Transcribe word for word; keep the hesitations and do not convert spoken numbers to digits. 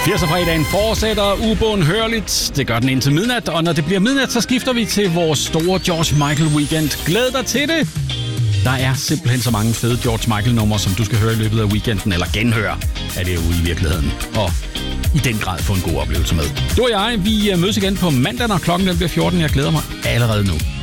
firser-fredagen fortsætter ubånhørligt. Det gør den indtil midnat, og når det bliver midnat, så skifter vi til vores store George Michael weekend. Glæd dig til det! Der er simpelthen så mange fede George Michael-numre, som du skal høre i løbet af weekenden, eller genhøre, er det jo i virkeligheden. Og i den grad få en god oplevelse med. Du og jeg, vi mødes igen på mandag, når klokken bliver fjorten. Jeg glæder mig allerede nu.